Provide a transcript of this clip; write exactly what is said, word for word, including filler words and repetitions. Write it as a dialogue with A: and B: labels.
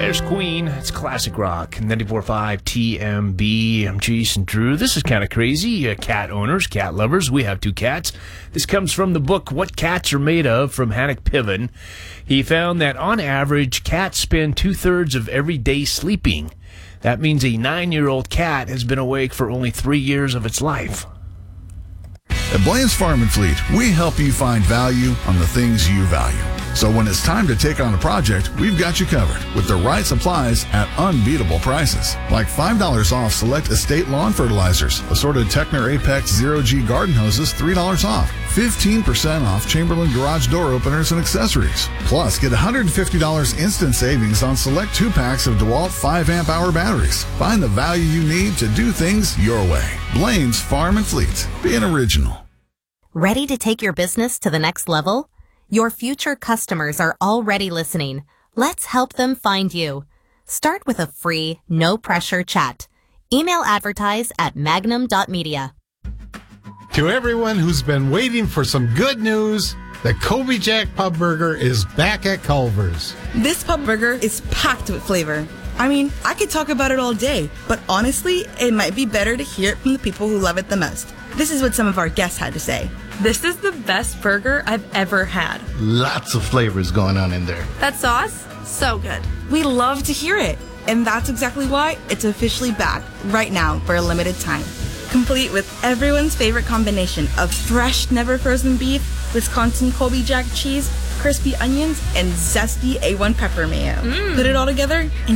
A: There's Queen. It's classic rock. ninety-four point five T M B. I'm Jason Drew. This is kind of crazy. Uh, cat owners, cat lovers. We have two cats. This comes from the book What Cats Are Made Of from Hannock Piven. He found that on average, cats spend two-thirds of every day sleeping. That means a nine-year-old cat has been awake for only three years of its life.
B: At Blaine's Farm and Fleet, we help you find value on the things you value. So when it's time to take on a project, we've got you covered with the right supplies at unbeatable prices. Like five dollars off select estate lawn fertilizers, assorted Techner Apex Zero G garden hoses, three dollars off. fifteen percent off Chamberlain garage door openers and accessories. Plus, get one hundred fifty dollars instant savings on select two-packs of DeWalt five amp hour batteries. Find the value you need to do things your way. Blaine's Farm and Fleet. Be an original.
C: Ready to take your business to the next level? Your future customers are already listening. Let's help them find you. Start with a free, no-pressure chat. Email advertise at magnum dot media.
D: To everyone who's been waiting for some good news, the Kobe Jack Pub Burger is back at Culver's.
E: This pub burger is packed with flavor. I mean, I could talk about it all day, but honestly, it might be better to hear it from the people who love it the most. This is what some of our guests had to say.
F: This is the best burger I've ever had.
G: Lots of flavors going on in there.
F: That sauce, so good.
E: We love to hear it, and that's exactly why it's officially back right now for a limited time. Complete with everyone's favorite combination of fresh, never frozen beef, Wisconsin Kobe Jack cheese, crispy onions, and zesty A one pepper mayo.
F: Mm.
E: Put it all together and